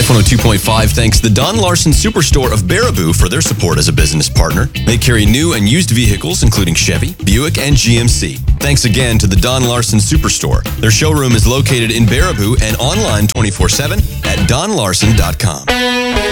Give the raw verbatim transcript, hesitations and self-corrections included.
Life one oh two point five thanks the Don Larson Superstore of Baraboo for their support as a business partner. They carry new and used vehicles, including Chevy, Buick, and G M C. Thanks again to the Don Larson Superstore. Their showroom is located in Baraboo and online twenty-four seven at don larson dot com.